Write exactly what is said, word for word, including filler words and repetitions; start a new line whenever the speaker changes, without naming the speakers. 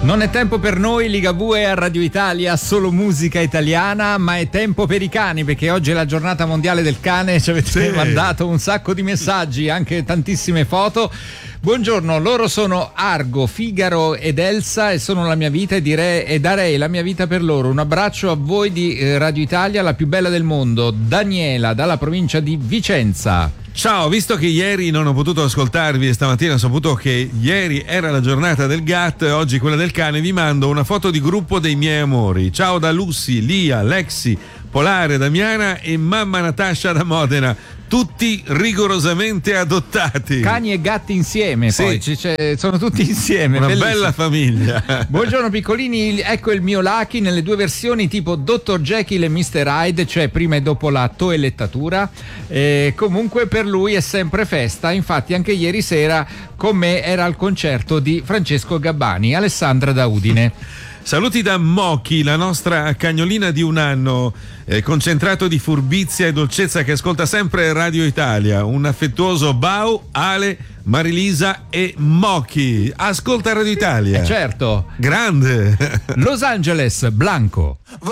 Non è tempo per noi, Ligabue a Radio Italia, solo musica italiana, ma è tempo per i cani, perché oggi è la giornata mondiale del cane, ci avete sì. mandato un sacco di messaggi, anche tantissime foto. Buongiorno, loro sono Argo, Figaro ed Elsa e sono la mia vita e, direi, e darei la mia vita per loro. Un abbraccio a voi di Radio Italia, la più bella del mondo. Daniela, dalla provincia di Vicenza.
Ciao, visto che ieri non ho potuto ascoltarvi e stamattina ho saputo che ieri era la giornata del gatto e oggi quella del cane, vi mando una foto di gruppo dei miei amori. Ciao da Lucy, Lia, Lexi, Polare, Damiana e mamma Natascia da Modena. Tutti rigorosamente adottati.
Cani e gatti insieme, sì. Poi c- c- sono tutti insieme.
Una
bellissimo.
Bella famiglia.
Buongiorno piccolini, ecco il mio Lucky nelle due versioni tipo dottor Jekyll e mister Hyde, cioè prima e dopo la toelettatura. E comunque per lui è sempre festa, infatti anche ieri sera con me era al concerto di Francesco Gabbani. Alessandra da Udine.
Saluti da Mochi, la nostra cagnolina di un anno, eh, concentrato di furbizia e dolcezza che ascolta sempre Radio Italia. Un affettuoso Bau, Ale, Marilisa e Mochi. Ascolta Radio Italia.
Eh certo.
Grande.
Los Angeles, Blanco.